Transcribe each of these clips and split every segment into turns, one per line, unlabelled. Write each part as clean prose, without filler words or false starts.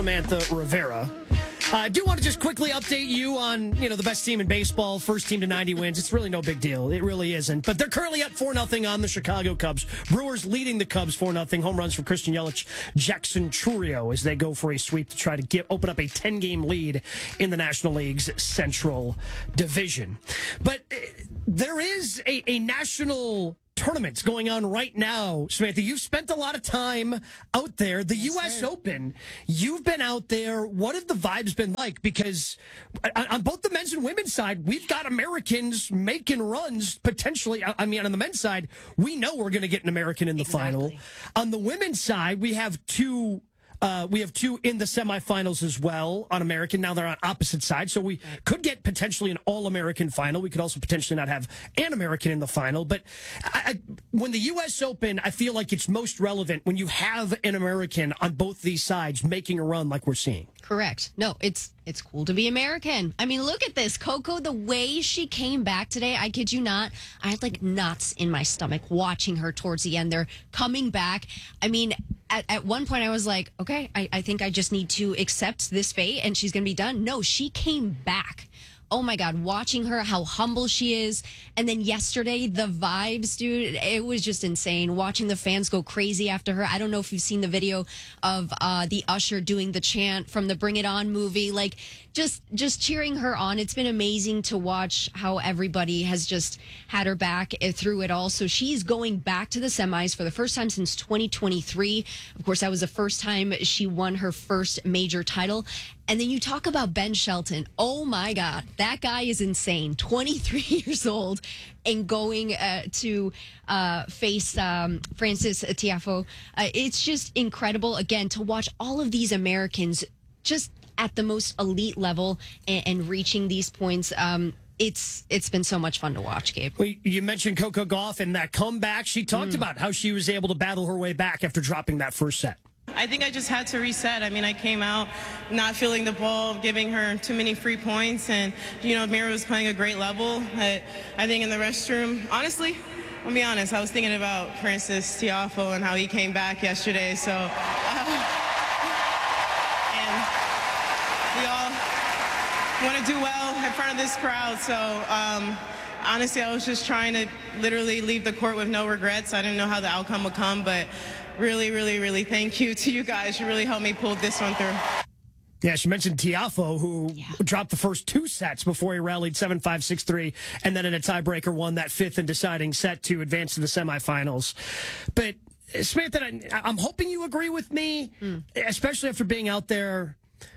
Samantha Rivera. I do want to just quickly update you on, the best team in baseball, first team to 90 wins. It's really no big deal. It really isn't. But they're currently at 4-0 on the Chicago Cubs. Brewers leading the Cubs 4-0. Home runs from Christian Yelich, Jackson Chourio as they go for a sweep to try to open up a 10-game lead in the National League's Central Division. But there is a national tournaments going on right now, Samantha. You've spent a lot of time out there. The U.S. Open, you've been out there. What have the vibes been like? Because on both the men's and women's side, we've got Americans making runs potentially. I mean, on the men's side, we know we're going to get an American in the final. On the women's side, we have two in the semifinals as well on American. Now they're on opposite sides, so we could get potentially an all-American final. We could also potentially not have an American in the final. But when the U.S. Open, I feel like it's most relevant when you have an American on both these sides making a run like we're seeing.
Correct. No, it's cool to be American. I mean, look at this. Coco, the way she came back today, I kid you not, I had like knots in my stomach watching her towards the end there, coming back. I mean, at one point I was like, okay, I think I just need to accept this fate and she's going to be done. No, she came back. Oh my God, watching her, how humble she is. And then yesterday, the vibes, dude, it was just insane. Watching the fans go crazy after her. I don't know if you've seen the video of the usher doing the chant from the Bring It On movie. Like, just cheering her on. It's been amazing to watch how everybody has just had her back through it all. So she's going back to the semis for the first time since 2023. Of course, that was the first time she won her first major title. And then you talk about Ben Shelton. Oh, my God. That guy is insane. 23 years old and going to face Frances Tiafoe. It's just incredible, again, to watch all of these Americans just at the most elite level and reaching these points. It's been so much fun to watch, Gabe.
Well, you mentioned Coco Gauff and that comeback. She talked about how she was able to battle her way back after dropping that first set.
I think I just had to reset. I mean, I came out not feeling the ball, giving her too many free points, and, Mira was playing a great level. I think in the restroom, honestly, I'll be honest, I was thinking about Frances Tiafoe and how he came back yesterday, so, and we all want to do well in front of this crowd, so, honestly, I was just trying to literally leave the court with no regrets. I didn't know how the outcome would come, but really, really, really thank you to you guys. You really helped me pull this one through.
Yeah, she mentioned Tiafoe, who dropped the first two sets before he rallied 7-5, 6-3, and then in a tiebreaker won that fifth and deciding set to advance to the semifinals. But, Samantha, I'm hoping you agree with me, especially after being out there.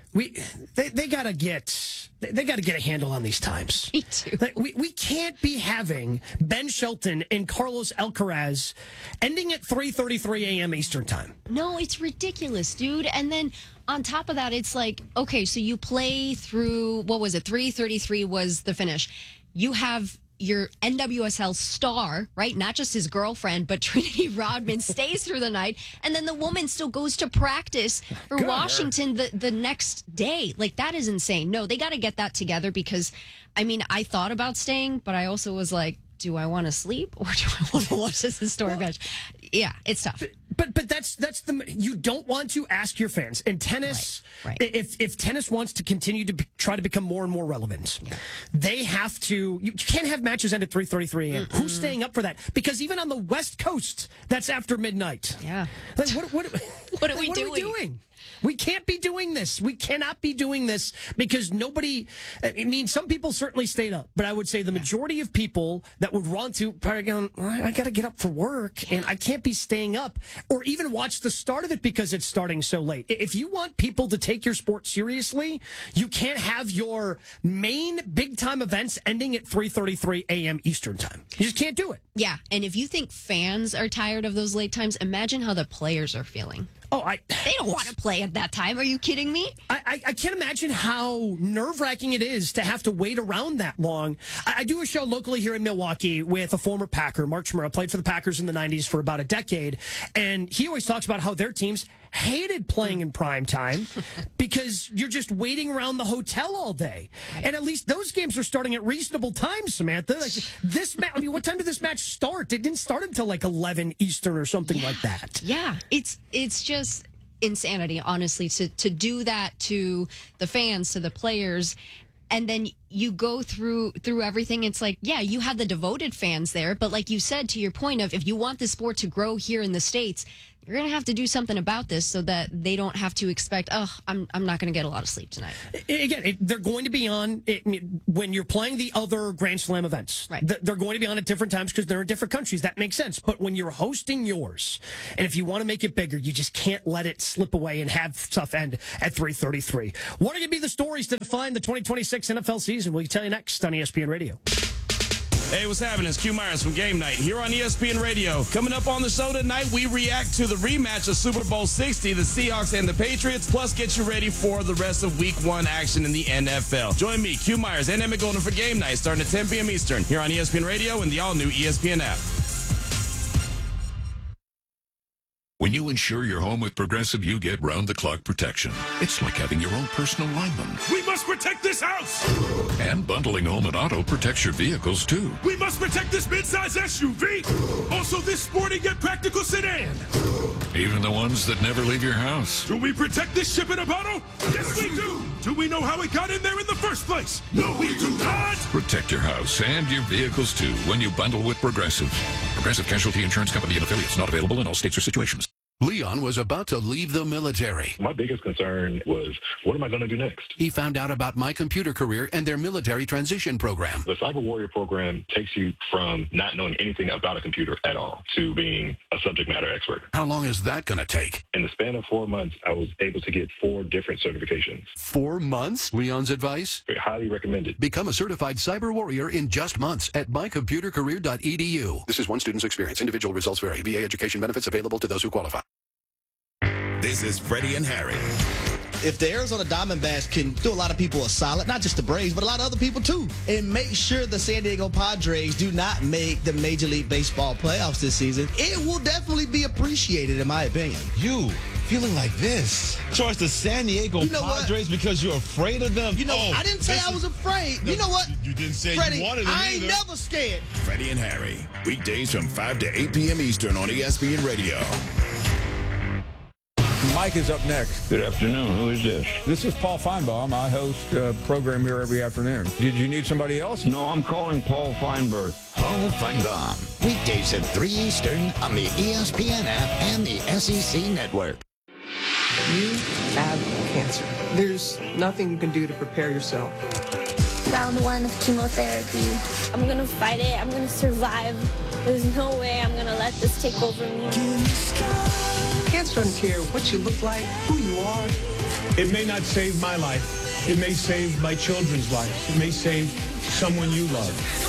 They gotta get a handle on these times.
Me too.
We can't be having Ben Shelton and Carlos Alcaraz ending at 3:33 a.m. Eastern time.
No, it's ridiculous, dude. And then on top of that, it's like, okay, so you play through, what was it? 3:33 was the finish. You have your NWSL star, right? Not just his girlfriend, but Trinity Rodman stays through the night. And then the woman still goes to practice for Washington the next day. Like, that is insane. No, they got to get that together because, I mean, I thought about staying, but I also was like, do I want to sleep or do I want to watch this historic match? Yeah, it's tough.
But that's you don't want to ask your fans in tennis.
Right.
If tennis wants to continue to try to become more and more relevant, they have to. You can't have matches end at 3:33 a.m. Who's staying up for that? Because even on the West Coast, that's after midnight.
Yeah.
Like,
what are we doing?
We can't be doing this. We cannot be doing this because nobody. I mean, some people certainly stayed up, but I would say the majority of people that would want to probably going, I got to get up for work and I can't be staying up or even watch the start of it because it's starting so late. If you want people to take your sport seriously, you can't have your main big time events ending at 3:33 a.m. Eastern time. You just can't do it.
Yeah, and if you think fans are tired of those late times, imagine how the players are feeling. They don't want to play at that time. Are you kidding me?
I can't imagine how nerve-wracking it is to have to wait around that long. I do a show locally here in Milwaukee with a former Packer, Mark Chmura, played for the Packers in the 90s for about a decade, and he always talks about how their teams hated playing in prime time because you're just waiting around the hotel all day. And at least those games are starting at reasonable times, Samantha. Like this match, I mean, what time did this match start? It didn't start until like 11 Eastern or something like that.
Yeah, it's just insanity, honestly, to do that to the fans, to the players. And then you go through everything. It's like, yeah, you have the devoted fans there. But like you said, to your point of, if you want the sport to grow here in the States, you're going to have to do something about this so that they don't have to expect, I'm not going to get a lot of sleep tonight.
Again, they're going to be on when you're playing the other Grand Slam events.
Right.
They're going to be on at different times because they're in different countries. That makes sense. But when you're hosting yours, and if you want to make it bigger, you just can't let it slip away and have stuff end at 3:33. What are going to be the stories to define the 2026 NFL season? We'll tell you next on ESPN Radio.
Hey, what's happening? It's Q Myers from Game Night here on ESPN Radio. Coming up on the show tonight, we react to the rematch of Super Bowl 60, the Seahawks and the Patriots, plus get you ready for the rest of Week 1 action in the NFL. Join me, Q Myers, and Emmett Golden for Game Night, starting at 10 p.m. Eastern here on ESPN Radio and the all-new ESPN app.
When you insure your home with Progressive, you get round-the-clock protection. It's like having your own personal lineman.
We must protect this house!
And bundling home and auto protects your vehicles, too.
We must protect this midsize SUV! Also this sporty yet practical sedan!
Even the ones that never leave your house.
Do we protect this ship in a bottle? Yes, we do! Do we know how it got in there in the first place? No, we do not!
Protect your house and your vehicles, too, when you bundle with Progressive. Progressive Casualty Insurance Company and affiliates, not available in all states or situations.
Leon was about to leave the military.
My biggest concern was, what am I going to do next?
He found out about My Computer Career and their military transition program.
The Cyber Warrior program takes you from not knowing anything about a computer at all to being a subject matter expert.
How long is that going to take?
In the span of 4 months, I was able to get 4 different certifications.
4 months? Leon's advice?
Highly recommended.
Become a certified cyber warrior in just months at mycomputercareer.edu. This is one student's experience. Individual results vary. VA education benefits available to those who qualify.
This is Freddie and Harry.
If the Arizona Diamondbacks can do a lot of people a solid, not just the Braves, but a lot of other people too, and make sure the San Diego Padres do not make the Major League Baseball playoffs this season, it will definitely be appreciated, in my opinion.
You feeling like this towards the San Diego Padres because you're afraid of them?
I didn't say I was afraid. You know what?
You didn't say
Freddie,
you wanted them
I ain't
either.
never scared.
Freddie and Harry, weekdays from 5 to 8 p.m. Eastern on ESPN Radio.
Mike is up next.
Good afternoon. Who is this?
This is Paul Feinbaum. I host a program here every afternoon. Did you need somebody else?
No, I'm calling Paul Feinberg.
Paul Feinbaum, weekdays at 3 Eastern on the ESPN app and the SEC network.
You have cancer. There's nothing you can do to prepare yourself.
Round 1 of chemotherapy. I'm gonna fight it. I'm gonna survive. There's no way I'm gonna let this take over me.
Cancer doesn't care what you look like, who you are.
It may not save my life. It may save my children's lives. It may save someone you love.